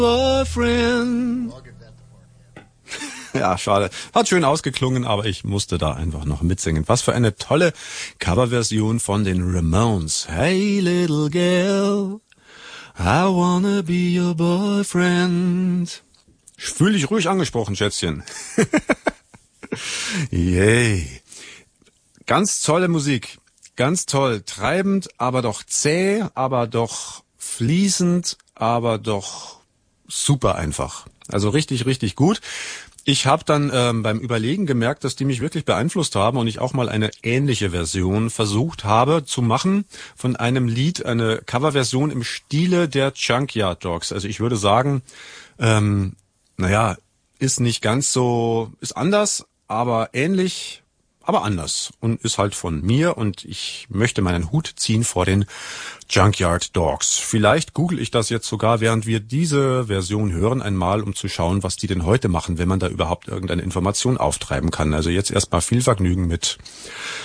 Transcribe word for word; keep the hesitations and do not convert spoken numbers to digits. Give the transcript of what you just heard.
Boyfriend. Ja, schade. Hat schön ausgeklungen, aber ich musste da einfach noch mitsingen. Was für eine tolle Coverversion von den Ramones. Hey little girl, I wanna be your boyfriend. Fühl dich ruhig angesprochen, Schätzchen. Yay. Ganz tolle Musik. Ganz toll. Treibend, aber doch zäh, aber doch fließend, aber doch super einfach. Also richtig, richtig gut. Ich habe dann ähm, beim Überlegen gemerkt, dass die mich wirklich beeinflusst haben und ich auch mal eine ähnliche Version versucht habe zu machen von einem Lied, eine Coverversion im Stile der Junkyard Dogs. Also ich würde sagen, ähm, naja, ist nicht ganz so, ist anders, aber ähnlich, aber anders und ist halt von mir und ich möchte meinen Hut ziehen vor den Junkyard Dogs. Vielleicht google ich das jetzt sogar, während wir diese Version hören, einmal, um zu schauen, was die denn heute machen, wenn man da überhaupt irgendeine Information auftreiben kann. Also jetzt erstmal viel Vergnügen mit